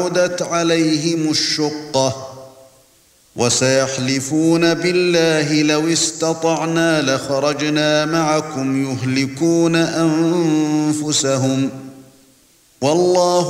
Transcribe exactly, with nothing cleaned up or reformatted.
عُدَتْ عَلَيْهِمُ الشُّقَّةُ وَسَيَحْلِفُونَ بِاللَّهِ لَوِ اسْتَطَعْنَا لَخَرَجْنَا مَعَكُمْ يُهْلِكُونَ أَنفُسَهُمْ وَاللَّهُ